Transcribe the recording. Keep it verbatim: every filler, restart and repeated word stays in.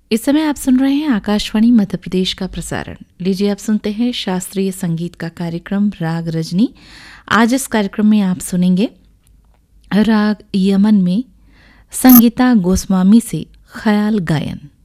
इस समय आप सुन रहे हैं आकाशवाणी मध्य प्रदेश का प्रसारण। लीजिए, आप सुनते हैं शास्त्रीय संगीत का कार्यक्रम राग रजनी। आज इस कार्यक्रम में आप सुनेंगे राग यमन में संगीता गोस्वामी से ख्याल गायन।